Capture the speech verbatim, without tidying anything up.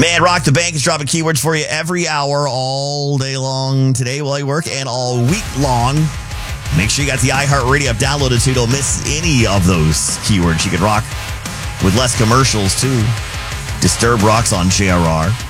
Man, Rock the Bank is dropping keywords for you every hour, all day long today while you work, and all week long. Make sure you got the iHeartRadio app downloaded so you don't miss any of those keywords. You can rock with less commercials, too. Disturb rocks on J R R.